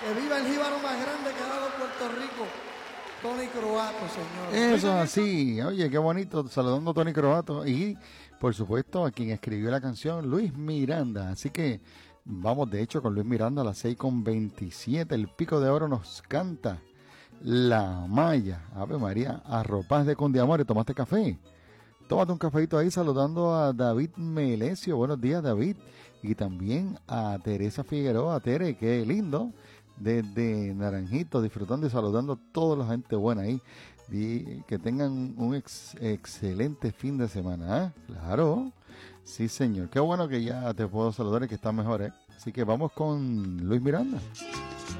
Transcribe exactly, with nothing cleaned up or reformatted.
Que viva el jíbaro más grande que ha dado Puerto Rico, Tony Croato, señor. Eso es así. Oye, qué bonito, saludando a Tony Croato y, por supuesto, a quien escribió la canción, Luis Miranda. Así que vamos, de hecho, con Luis Miranda a las seis con veintisiete. El Pico de Oro nos canta La Maya. Ave María, arropas de Condiamore. ¿Tomaste café? Tómate un cafecito ahí, saludando a David Melesio. Buenos días, David. Y también a Teresa Figueroa. Tere, qué lindo. Desde Naranjito, disfrutando y saludando a toda la gente buena ahí. Y que tengan un ex, excelente fin de semana. ¿Eh? Claro. Sí, señor. Qué bueno que ya te puedo saludar y que estás mejor, ¿eh? Así que vamos con Luis Miranda.